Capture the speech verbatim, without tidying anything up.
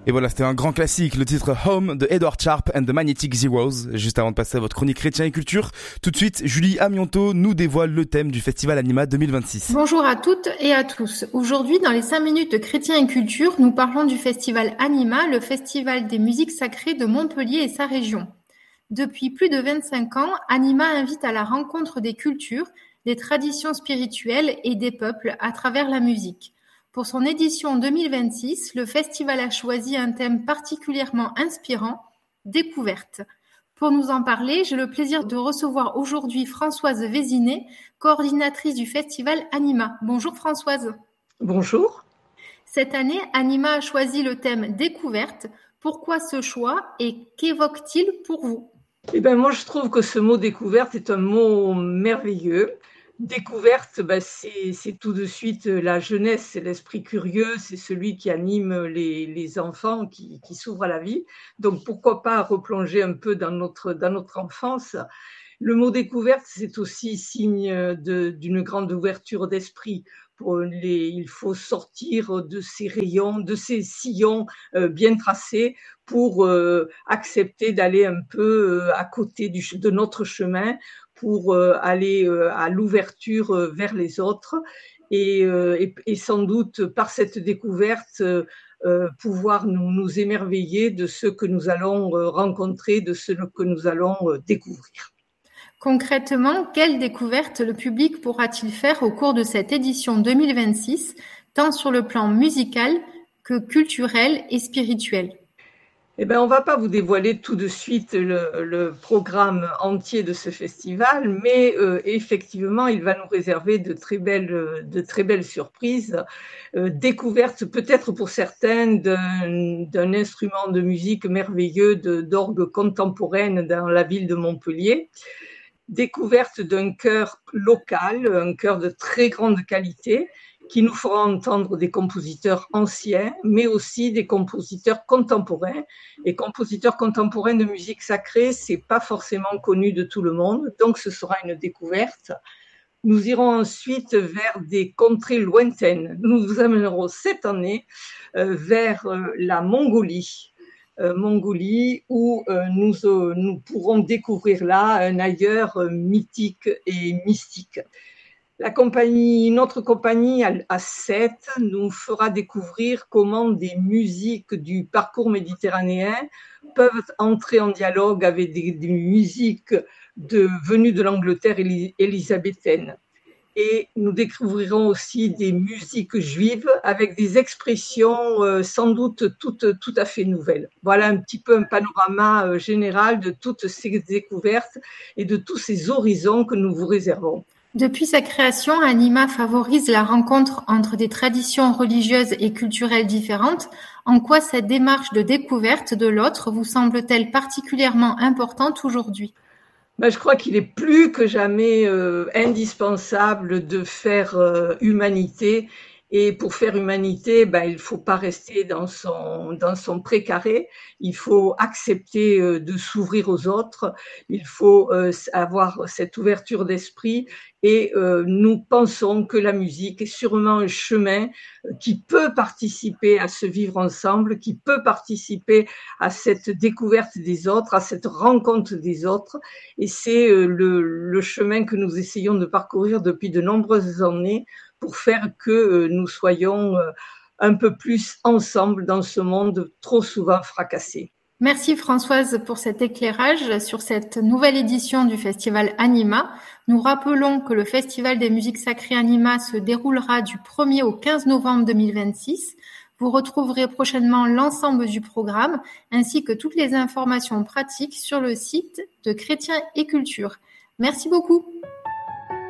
Et voilà, c'était un grand classique, le titre Home de Edward Sharpe and the Magnetic Zeros. Juste avant de passer à votre chronique chrétien et culture, tout de suite, Julie Amianto nous dévoile le thème du Festival Anima deux mille vingt-six. Bonjour à toutes et à tous. Aujourd'hui, dans les cinq minutes de chrétien et culture, nous parlons du Festival Anima, le festival des musiques sacrées de Montpellier et sa région. Depuis plus de vingt-cinq ans, Anima invite à la rencontre des cultures, des traditions spirituelles et des peuples à travers la musique. Pour son édition deux mille vingt-six, le festival a choisi un thème particulièrement inspirant, découverte. Pour nous en parler, j'ai le plaisir de recevoir aujourd'hui Françoise Vézinet, coordinatrice du festival Anima. Bonjour Françoise. Bonjour. Cette année, Anima a choisi le thème découverte. Pourquoi ce choix et qu'évoque-t-il pour vous ? Eh ben moi, je trouve que ce mot découverte est un mot merveilleux. Découverte, ben c'est, c'est tout de suite la jeunesse, c'est l'esprit curieux, c'est celui qui anime les, les enfants, qui, qui s'ouvrent à la vie. Donc, pourquoi pas replonger un peu dans notre, dans notre enfance ? Le mot découverte, c'est aussi signe de, d'une grande ouverture d'esprit. Pour les, il faut sortir de ces rayons, de ces sillons euh, bien tracés pour euh, accepter d'aller un peu euh, à côté du, de notre chemin, pour euh, aller euh, à l'ouverture euh, vers les autres et, euh, et, et sans doute par cette découverte euh, euh, pouvoir nous, nous émerveiller de ce que nous allons euh, rencontrer, de ce que nous allons euh, découvrir. Concrètement, quelle découverte le public pourra-t-il faire au cours de cette édition deux mille vingt-six, tant sur le plan musical que culturel et spirituel ? Eh ben, on va pas vous dévoiler tout de suite le, le programme entier de ce festival, mais euh, effectivement, il va nous réserver de très belles, de très belles surprises, euh, découvertes peut-être pour certains d'un, d'un instrument de musique merveilleux de, d'orgue contemporaine dans la ville de Montpellier. Découverte d'un chœur local, un chœur de très grande qualité, qui nous fera entendre des compositeurs anciens, mais aussi des compositeurs contemporains. Et compositeurs contemporains de musique sacrée, c'est pas forcément connu de tout le monde, donc ce sera une découverte. Nous irons ensuite vers des contrées lointaines. Nous vous amènerons cette année euh, vers euh, la Mongolie. Euh, Mongolie, où euh, nous, euh, nous pourrons découvrir là un ailleurs euh, mythique et mystique. La compagnie, notre compagnie à Sète nous fera découvrir comment des musiques du parcours méditerranéen peuvent entrer en dialogue avec des, des musiques de, venues de l'Angleterre élisabéthaine. Et nous découvrirons aussi des musiques juives avec des expressions euh, sans doute toutes tout à fait nouvelles. Voilà un petit peu un panorama euh, général de toutes ces découvertes et de tous ces horizons que nous vous réservons. Depuis sa création, Anima favorise la rencontre entre des traditions religieuses et culturelles différentes. En quoi cette démarche de découverte de l'autre vous semble-t-elle particulièrement importante aujourd'hui ? Ben, je crois qu'il est plus que jamais euh, indispensable de faire euh, humanité. Et pour faire humanité, ben, il faut pas rester dans son, dans son précaré. Il faut accepter euh, de s'ouvrir aux autres. Il faut euh, avoir cette ouverture d'esprit. Et euh, nous pensons que la musique est sûrement un chemin qui peut participer à ce vivre ensemble, qui peut participer à cette découverte des autres, à cette rencontre des autres. Et c'est euh, le, le chemin que nous essayons de parcourir depuis de nombreuses années pour faire que euh, nous soyons euh, un peu plus ensemble dans ce monde trop souvent fracassé. Merci Françoise pour cet éclairage sur cette nouvelle édition du festival Anima. Nous rappelons que le Festival des musiques sacrées Anima se déroulera du premier au quinze novembre deux mille vingt-six. Vous retrouverez prochainement l'ensemble du programme ainsi que toutes les informations pratiques sur le site de Chrétien et Culture. Merci beaucoup.